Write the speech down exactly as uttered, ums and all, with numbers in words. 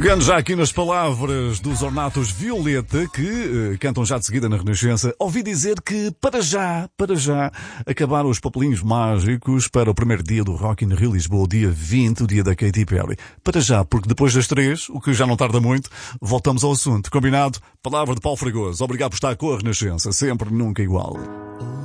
Pegando já aqui nas palavras dos Ornatos Violeta, que uh, cantam já de seguida na Renascença, ouvi dizer que para já, para já, acabaram os papelinhos mágicos para o primeiro dia do Rock in Rio Lisboa, o dia vinte, o dia da Katy Perry. Para já, porque depois das três, o que já não tarda muito, voltamos ao assunto. Combinado? Palavra de Paulo Fragoso. Obrigado por estar com a Renascença. Sempre, nunca igual.